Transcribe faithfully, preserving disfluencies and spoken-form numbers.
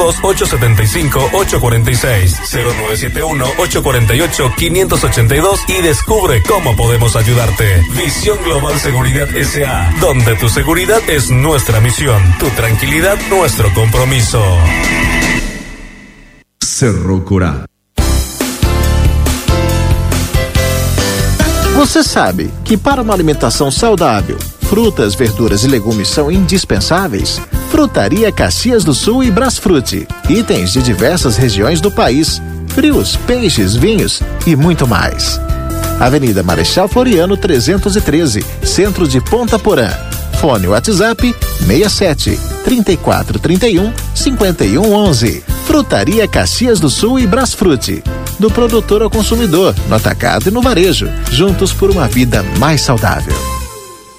dos, ocho siete cinco, ocho cuatro seis, cero nueve siete uno, ocho cuatro ocho, cinco ocho dos y descubre cómo podemos ayudarte. Visión Global Seguridad S A, donde tu seguridad es nuestra misión, tu tranquilidad nuestro compromiso. Cerro Corá. Você sabe que para uma alimentação saudável, frutas, verduras e legumes são indispensáveis? Frutaria Caxias do Sul e Brasfruti. Itens de diversas regiões do país, frios, peixes, vinhos e muito mais. Avenida Marechal Floriano trezentos e treze, Centro de Ponta Porã. Fone WhatsApp seis sete, três quatro três um, cinco um um um. Frutaria Caxias do Sul e Brasfruti. Do produtor ao consumidor, no atacado e no varejo. Juntos por uma vida mais saudável.